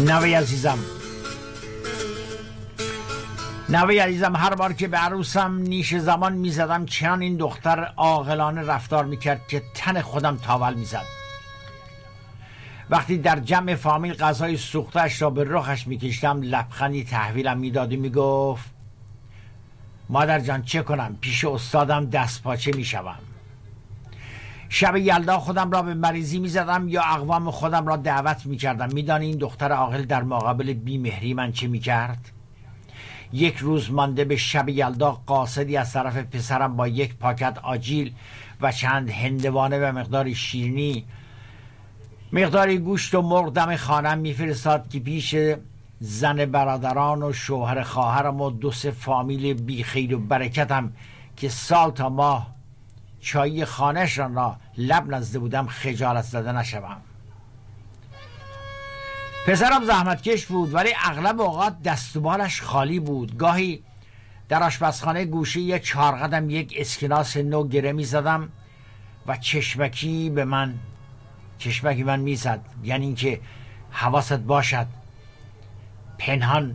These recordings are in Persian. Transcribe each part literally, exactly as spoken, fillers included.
نوه عزیزم نوه عزیزم هر بار که به عروسم نیش زمان میزدم چنان این دختر عاقلانه رفتار میکرد که تن خودم تاول میزد. وقتی در جمع فامیل غذای سوخته‌اش را به رخش میکشتم لبخندی تحویلم میداد و میگفت مادر جان چه کنم، پیش استادم دست پاچه میشوم. شب یلدا خودم را به مریضی میزدم یا اقوام خودم را دعوت میکردم. میدانی این دختر عاقل در مقابل بیمهری من چه میکرد؟ یک روز مانده به شب یلدا قاصدی از طرف پسرم با یک پاکت آجیل و چند هندوانه و مقداری شیرینی مقداری گوشت و مرغ دم خانم میفرستاد که پیش زن برادران و شوهر خواهرم و دو سه فامیل بی خیر و برکتم که سال تا ماه چایی خانهشان را لب نزده بودم خجالت زده نشوم. پسرم زحمتکش بود ولی اغلب اوقات دست و بالش خالی بود. گاهی در آشپزخانه گوشه یک چهار قدم یک اسکناس نو گره می زدم و چشمکی به من چشمکی من می زد، یعنی اینکه حواست باشد، پنهان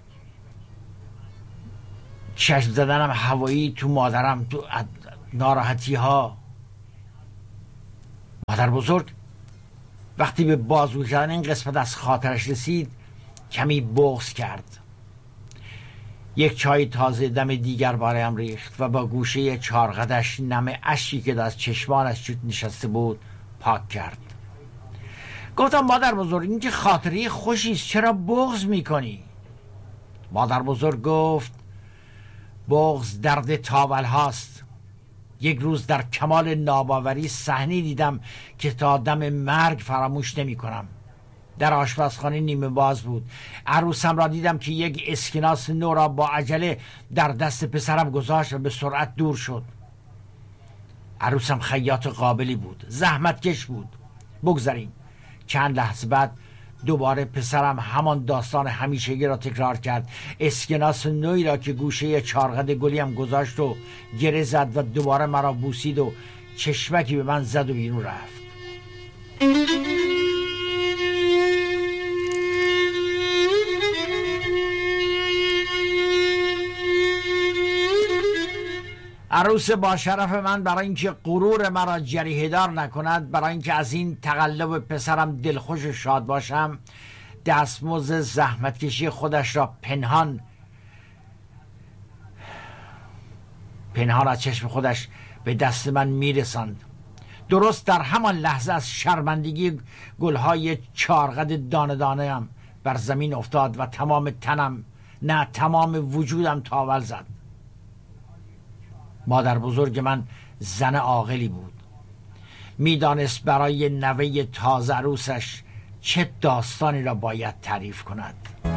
چشم زدنم هوایی تو مادرم، تو ناراحتی ها. مادر بزرگ وقتی به بازگو کردن این قسمت از خاطرش رسید کمی بغض کرد. یک چای تازه دم دیگر برایم ریخت و با گوشه چارقدش نم اشکی که از چشمانش نشسته بود پاک کرد. گفتم مادر بزرگ این که خاطره خوشیست، چرا بغض میکنی؟ مادر بزرگ گفت بغض درد تاول هاست. یک روز در کمال ناباوری صحنه دیدم که تا دم مرگ فراموش نمی کنم. در آشپزخانه نیمه باز بود. عروسم را دیدم که یک اسکناس نو را با عجله در دست پسرم گذاشت و به سرعت دور شد. عروسم خیاط قابلی بود، زحمتکش بود. بگذاریم. چند لحظه بعد دوباره پسرم همان داستان همیشگی را تکرار کرد. اسکناس نوی را که گوشه چارقد گلی هم گذاشت و گره زد و دوباره مرا بوسید و چشمکی به من زد و بیرون رفت. عروس با شرف من برای اینکه غرور مرا جریحه دار نکند، برای اینکه از این تقلب پسرم دلخوش و شاد باشم، دستمزد زحمتکشی خودش را پنهان پنهان از چشم خودش به دست من میرساند. درست در همان لحظه از شرمندگی گلهای چارقد دانه دانه هم بر زمین افتاد و تمام تنم، نه تمام وجودم تاول زد. مادر بزرگ من زن عاقلی بود، میدانست برای نوه تازه عروسش چه داستانی را باید تعریف کند.